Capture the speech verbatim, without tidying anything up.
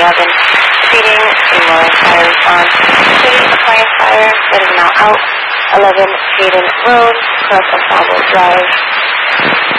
oven, feeding, ignoring fire response, city appliance fire that is now out, eleven Hayden Road, Cross Ensemble Drive.